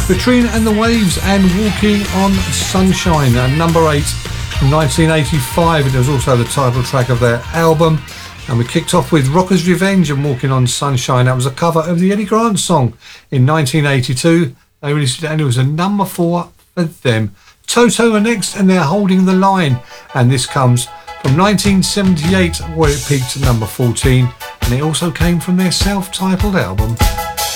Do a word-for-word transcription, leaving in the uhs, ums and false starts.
Katrina and the Waves and Walking on Sunshine at number eight from nineteen eighty-five. It was also the title track of their album. And we kicked off with Rocker's Revenge and Walking on Sunshine. That was a cover of the Eddie Grant song in nineteen eighty-two. They released it and it was a number four for them. Toto are next and they're Holding the Line. And this comes from nineteen seventy-eight where it peaked at number fourteen. And it also came from their self-titled album.